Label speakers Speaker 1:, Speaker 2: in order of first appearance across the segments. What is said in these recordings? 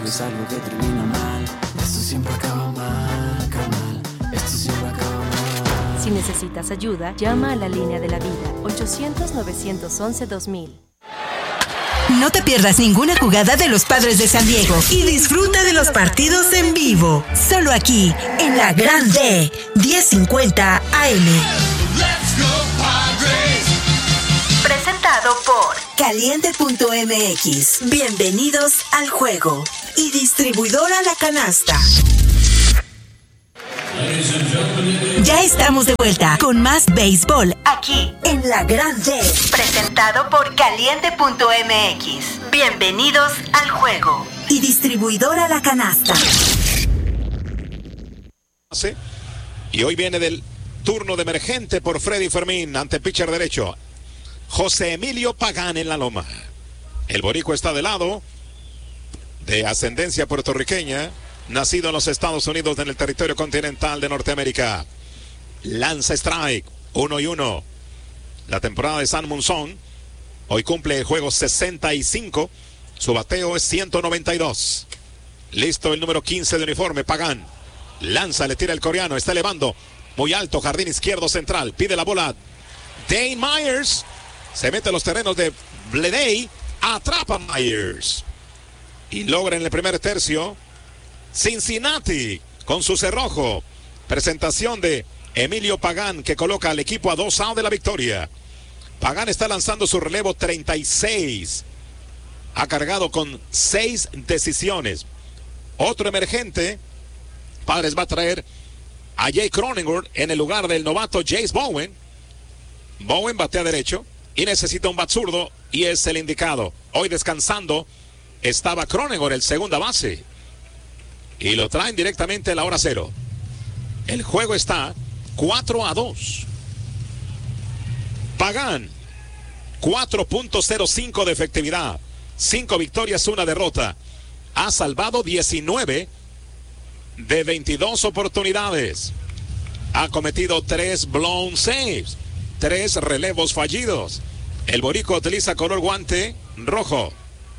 Speaker 1: es algo que termina mal. Esto siempre acaba mal, carnal. Esto siempre acaba mal.
Speaker 2: Si necesitas ayuda, llama a la línea de la vida, 800-911-2000.
Speaker 3: No te pierdas ninguna jugada de los Padres de San Diego y disfruta de los partidos en vivo. Solo aquí, en la Grande, 1050 AM. Presentado por Caliente.mx. Bienvenidos al juego. Y distribuidora La Canasta. Ya estamos de vuelta con más béisbol aquí en La Grande. Presentado por Caliente.mx. Bienvenidos al juego. Y distribuidora La Canasta.
Speaker 4: Y hoy viene del turno de emergente por Freddy Fermín ante pitcher derecho. José Emilio Pagán en la loma. El boricua está de lado, de ascendencia puertorriqueña, nacido en los Estados Unidos en el territorio continental de Norteamérica. Lanza strike, 1-1. La temporada de San Monzón. Hoy cumple el juego 65. Su bateo es 192. Listo el número 15 de uniforme, Pagán. Lanza, le tira el coreano, está elevando. Muy alto, jardín izquierdo central. Pide la bola. Dane Myers. Se mete a los terrenos de Bleday. Atrapa Myers. Y logra en el primer tercio. Cincinnati con su cerrojo. Presentación de Emilio Pagán, que coloca al equipo a 2 outs de la victoria. Pagán está lanzando su relevo 36. Ha cargado con 6 decisiones. Otro emergente. Padres va a traer a Jay Cronenworth en el lugar del novato Jace Bowen. Bowen batea derecho y necesita un bat zurdo y es el indicado. Hoy descansando estaba Cronenworth, el segunda base. Y lo traen directamente a la hora cero. El juego está 4-2. Pagán, 4.05 de efectividad. 5 victorias, 1 derrota. Ha salvado 19 de 22 oportunidades. Ha cometido 3 blown saves. 3 relevos fallidos. El boricua utiliza color guante rojo.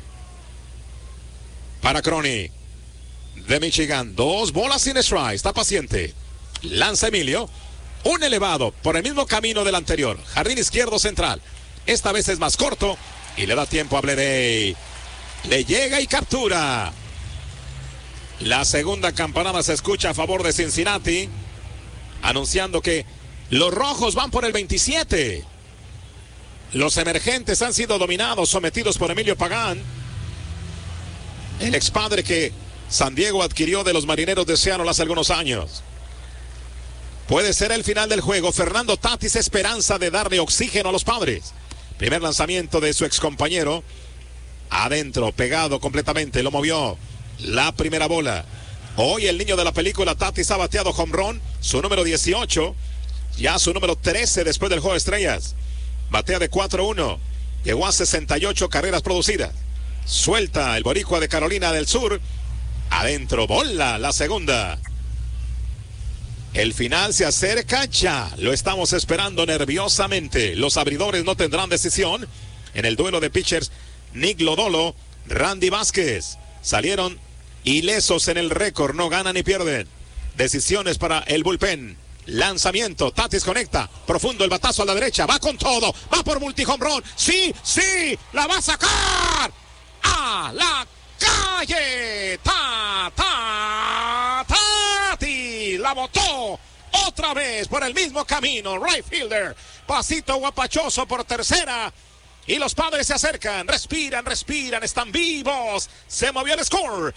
Speaker 4: Para Crony de Michigan, 2 bolas sin strike, está paciente. Lanza Emilio, un elevado por el mismo camino del anterior. Jardín izquierdo central. Esta vez es más corto y le da tiempo a Bleday. Le llega y captura. La segunda campanada se escucha a favor de Cincinnati, anunciando que los rojos van por el 27. Los emergentes han sido dominados, sometidos por Emilio Pagán, el expadre que San Diego adquirió de los Marineros de Seattle hace algunos años. Puede ser el final del juego. Fernando Tatis, esperanza de darle oxígeno a los Padres. Primer lanzamiento de su excompañero. Adentro, pegado completamente, lo movió. La primera bola. Hoy el niño de la película Tatis ha bateado home run, su número 18, ya su número 13 después del juego de estrellas. Batea de 4-1, llegó a 68 carreras producidas. Suelta el boricua de Carolina del Sur. Adentro, bola, la segunda. El final se acerca ya. Lo estamos esperando nerviosamente. Los abridores no tendrán decisión. En el duelo de pitchers, Nick Lodolo, Randy Vázquez. Salieron ilesos en el récord. No ganan ni pierden. Decisiones para el bullpen. Lanzamiento. Tatis conecta. Profundo el batazo a la derecha. Va con todo. Va por multi-home run. Sí, sí. La va a sacar. A la calle. Tatis la botó otra vez por el mismo camino. Right fielder, pasito guapachoso por tercera. Y los Padres se acercan, respiran, están vivos. Se movió el score.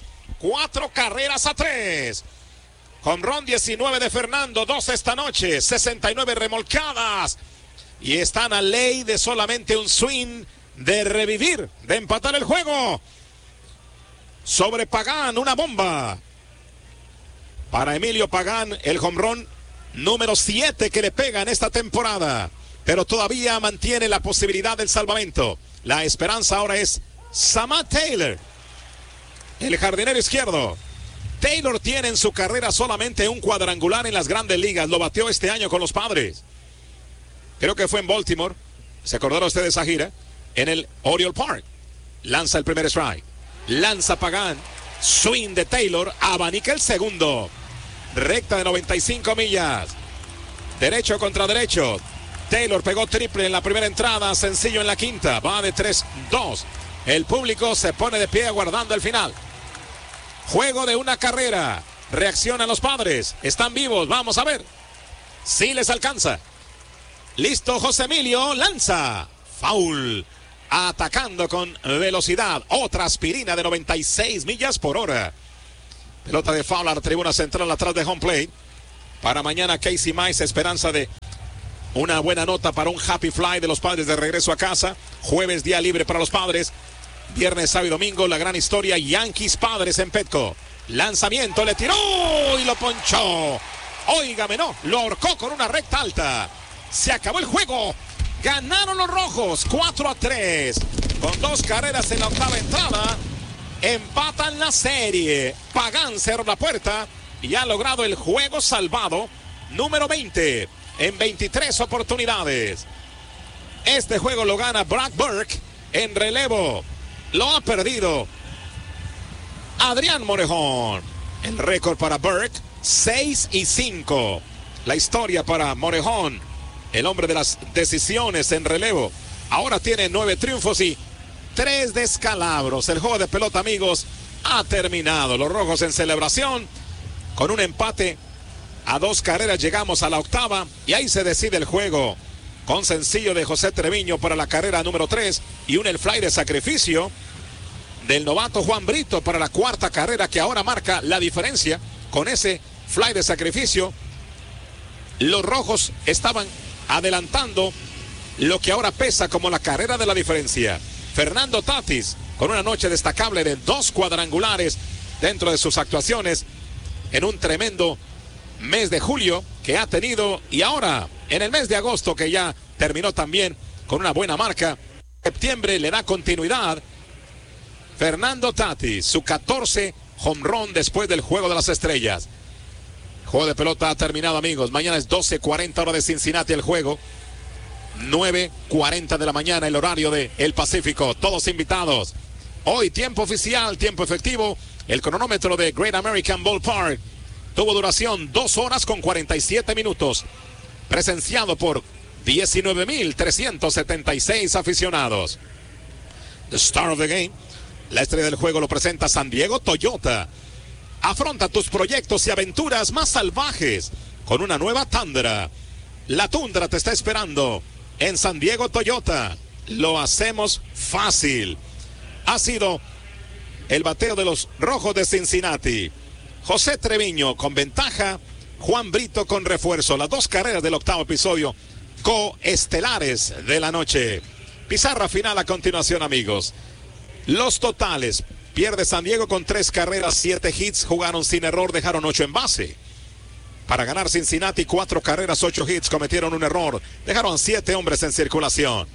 Speaker 4: 4-3. Home run 19 de Fernando, 2 esta noche, 69 remolcadas. Y están a ley de solamente un swing de revivir, de empatar el juego. Sobre Pagán, una bomba. Para Emilio Pagán, el home run número 7 que le pega en esta temporada. Pero todavía mantiene la posibilidad del salvamento. La esperanza ahora es Samad Taylor, el jardinero izquierdo. Taylor tiene en su carrera solamente un cuadrangular en las grandes ligas. Lo batió este año con los Padres. Creo que fue en Baltimore. ¿Se acordaron ustedes de esa gira? En el Oriole Park. Lanza el primer strike. Lanza Pagán. Swing de Taylor, abanica el segundo. Recta de 95 millas. Derecho contra derecho. Taylor pegó triple en la primera entrada, sencillo en la quinta. Va de 3-2. El público se pone de pie aguardando el final. Juego de una carrera. Reaccionan los Padres. Están vivos. Vamos a ver si les alcanza. Listo, José Emilio. Lanza. Foul. Atacando con velocidad. Otra aspirina de 96 millas por hora. Pelota de foul a la tribuna central atrás de home plate. Para mañana Casey Mize, esperanza de una buena nota para un happy fly de los Padres de regreso a casa. Jueves día libre para los Padres. Viernes, sábado y domingo la gran historia Yankees Padres en Petco. Lanzamiento, le tiró y lo ponchó. Óigame, no, lo ahorcó con una recta alta. Se acabó el juego. Ganaron los rojos 4-3. Con 2 carreras en la octava entrada. Empatan la serie. Pagán cerró la puerta y ha logrado el juego salvado número 20 en 23 oportunidades. Este juego lo gana Brad Burke en relevo. Lo ha perdido Adrián Morejón. El récord para Burke, 6-5. La historia para Morejón, el hombre de las decisiones en relevo. Ahora tiene 9 triunfos y 3 descalabros. El juego de pelota, amigos, ha terminado. Los rojos en celebración con un empate a 2 carreras. Llegamos a la octava y ahí se decide el juego. Con sencillo de José Treviño para la carrera número 3 y el fly de sacrificio del novato Juan Brito para la cuarta carrera, que ahora marca la diferencia. Con ese fly de sacrificio, los rojos estaban adelantando lo que ahora pesa como la carrera de la diferencia. Fernando Tatis, con una noche destacable de 2 cuadrangulares dentro de sus actuaciones en un tremendo mes de julio que ha tenido, y ahora en el mes de agosto, que ya terminó también con una buena marca. Septiembre le da continuidad. Fernando Tatis, su 14 home run después del Juego de las Estrellas. Juego de pelota ha terminado, amigos. Mañana es 12:40 hora de Cincinnati el juego. 9:40 de la mañana el horario de el Pacífico. Todos invitados. Hoy tiempo oficial, tiempo efectivo. El cronómetro de Great American Ballpark tuvo duración 2 horas con 47 minutos. Presenciado por 19,376 aficionados. The Star of the Game. La estrella del juego lo presenta San Diego Toyota. Afronta tus proyectos y aventuras más salvajes con una nueva Tundra. La Tundra te está esperando en San Diego Toyota. Lo hacemos fácil. Ha sido el bateo de los rojos de Cincinnati. José Treviño con ventaja, Juan Brito con refuerzo. Las 2 carreras del octavo episodio coestelares de la noche. Pizarra final a continuación, amigos. Los totales: pierde San Diego con 3 carreras, 7 hits, jugaron sin error, dejaron 8 en base. Para ganar Cincinnati, 4 carreras, 8 hits, cometieron un error, dejaron 7 hombres en circulación.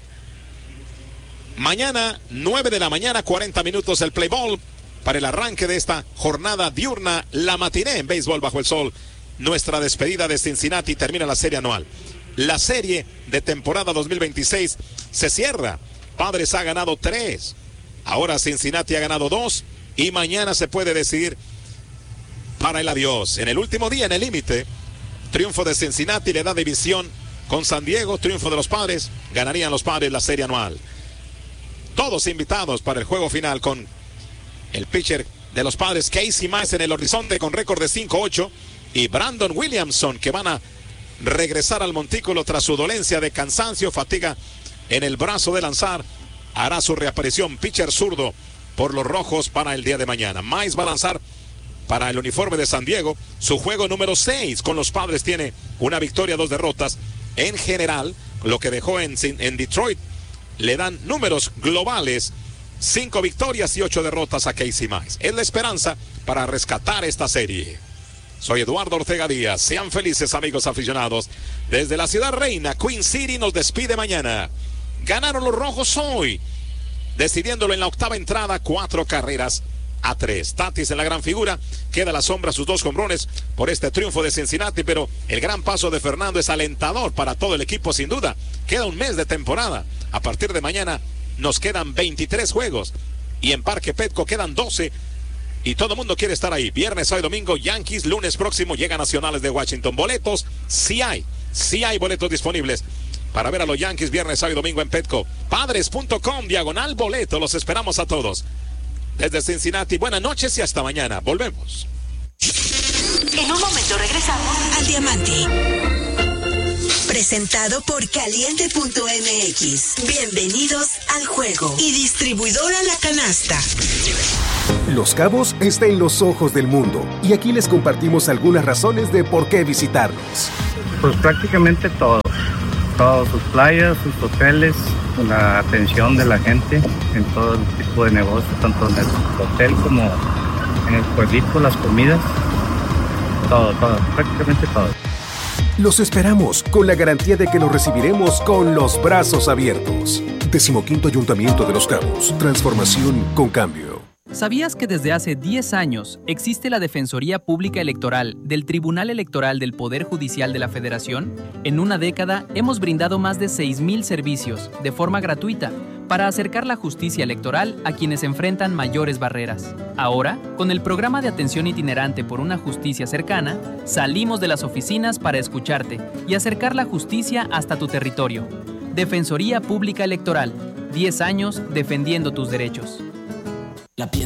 Speaker 4: Mañana, 9 de la mañana, 40 minutos el play ball para el arranque de esta jornada diurna, la matiné en béisbol bajo el sol. Nuestra despedida de Cincinnati, termina la serie anual. La serie de temporada 2026 se cierra. Padres ha ganado 3. Ahora Cincinnati ha ganado 2 y mañana se puede decidir para el adiós. En el último día, en el límite, triunfo de Cincinnati le da división con San Diego, triunfo de los Padres, ganarían los Padres la serie anual. Todos invitados para el juego final con el pitcher de los Padres, Casey Mize, en el horizonte con récord de 5-8, y Brandon Williamson, que van a regresar al montículo tras su dolencia de cansancio, fatiga en el brazo de lanzar. Hará su reaparición, pitcher zurdo por los rojos para el día de mañana. Mize va a lanzar para el uniforme de San Diego. Su juego número 6 con los Padres tiene una victoria, 2 derrotas. En general, lo que dejó en Detroit le dan números globales: 5 victorias y 8 derrotas a Casey Mize. Es la esperanza para rescatar esta serie. Soy Eduardo Ortega Díaz. Sean felices, amigos aficionados. Desde la ciudad reina, Queen City, nos despide mañana. Ganaron los rojos hoy, decidiéndolo en la octava entrada, 4 carreras a 3. Tatis en la gran figura, queda a la sombra sus 2 jonrones por este triunfo de Cincinnati, pero el gran paso de Fernando es alentador para todo el equipo, sin duda. Queda un mes de temporada. A partir de mañana nos quedan 23 juegos y en Parque Petco quedan 12 y todo el mundo quiere estar ahí. Viernes, sábado y domingo, Yankees. Lunes próximo llegan Nacionales de Washington. Boletos, sí hay boletos disponibles para ver a los Yankees viernes, sábado y domingo en Petco. Padres.com/boleto. Los esperamos a todos. Desde Cincinnati, buenas noches y hasta mañana. Volvemos.
Speaker 3: En un momento regresamos al Diamante. Presentado por Caliente.mx. Bienvenidos al juego. Y distribuidora La Canasta.
Speaker 5: Los Cabos está en los ojos del mundo. Y aquí les compartimos algunas razones de por qué visitarlos.
Speaker 6: Pues prácticamente todo. Todas sus playas, sus hoteles, la atención de la gente en todo el tipo de negocio, tanto en el hotel como en el pueblito, las comidas, todo, prácticamente todo.
Speaker 5: Los esperamos con la garantía de que los recibiremos con los brazos abiertos. 15º Ayuntamiento de Los Cabos. Transformación con cambio.
Speaker 7: ¿Sabías que desde hace 10 años existe la Defensoría Pública Electoral del Tribunal Electoral del Poder Judicial de la Federación? En una década hemos brindado más de 6,000 servicios de forma gratuita para acercar la justicia electoral a quienes enfrentan mayores barreras. Ahora, con el programa de atención itinerante por una justicia cercana, salimos de las oficinas para escucharte y acercar la justicia hasta tu territorio. Defensoría Pública Electoral, 10 años defendiendo tus derechos.
Speaker 1: La piedra